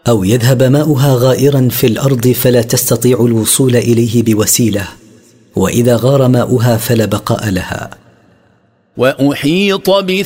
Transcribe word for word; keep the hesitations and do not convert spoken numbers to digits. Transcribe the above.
أو يذهب ماؤها غائرا في الأرض فلا تستطيع الوصول إليه بوسيلة، وإذا غار ماؤها فلا بقاء لها. وأحيط